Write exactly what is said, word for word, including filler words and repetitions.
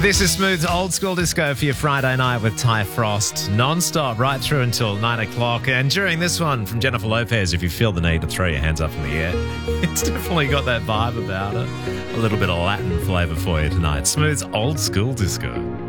This is Smooth's Old School Disco for your Friday night with Ty Frost, non-stop right through until nine o'clock. And during this one from Jennifer Lopez, if you feel the need to throw your hands up in the air, it's definitely got that vibe about it. A little bit of Latin flavour for you tonight. Smooth's Old School Disco.